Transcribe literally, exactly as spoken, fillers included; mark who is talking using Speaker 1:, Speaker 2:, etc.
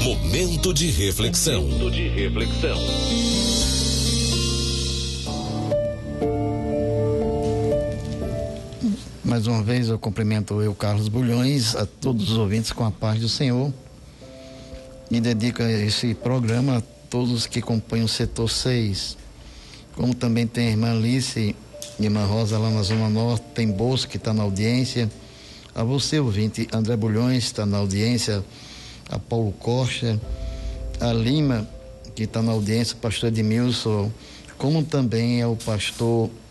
Speaker 1: Momento de reflexão. Momento de reflexão.
Speaker 2: Mais uma vez eu cumprimento eu, Carlos Bulhões, a todos os ouvintes com a paz do Senhor. E dedico esse programa a todos que compõem o setor seis. Como também tem a irmã Alice e a irmã Rosa lá na Zona Norte, tem Bolsa que está na audiência. A você, ouvinte, André Bulhões está na audiência, a Paulo Costa, a Lima, que está na audiência, o pastor Edmilson, como também é o pastor